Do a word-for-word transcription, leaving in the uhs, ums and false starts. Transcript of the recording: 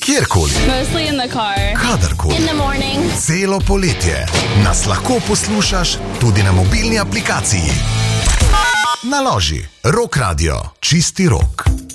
kjerkoli, Mostly in the car. kadarkoli, In the morning. celo poletje nas lahko poslušaš tudi na mobilni aplikaciji. Naloži Rock Radio, čisti rok.